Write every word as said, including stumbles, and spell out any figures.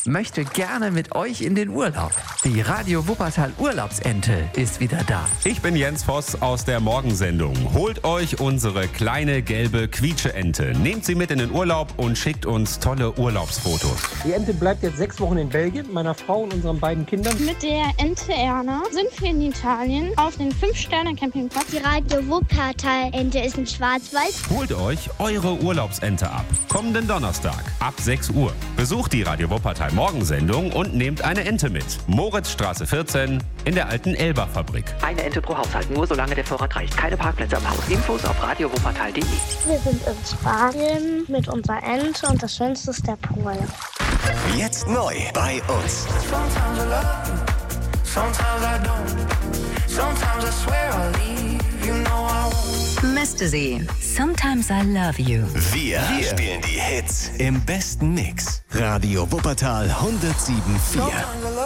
möchte gerne mit euch in den Urlaub. Die Radio Wuppertal Urlaubsente ist wieder da. Ich bin Jens Voss aus der Morgensendung. Holt euch unsere kleine gelbe Quietscheente. Nehmt sie mit in den Urlaub und schickt uns tolle Urlaubsfotos. Die Ente bleibt jetzt sechs Wochen in Belgien, meiner Frau und unseren beiden Kindern. Mit der Ente Erna sind wir in Italien auf den fünf-Sterne-Campingplatz. Die Radio Wuppertal-Ente ist in Schwarz-Weiß. Holt euch eure Urlaubsente ab. Kommenden Donnerstag ab sechs Uhr. Besucht die Radio Wuppertal Morgensendung und nehmt eine Ente mit. Moritzstraße vierzehn in der alten Elba-Fabrik. Eine Ente pro Haushalt, nur solange der Vorrat reicht. Keine Parkplätze am Haus. Infos auf radio wuppertal punkt de. Wir sind in Spanien mit unserer Ente und das Schönste ist der Pool. Jetzt neu bei uns. Mystery, Sometimes I Love You. Wir, Wir spielen die Hits im besten Mix. Radio Wuppertal hundertsieben Komma vier.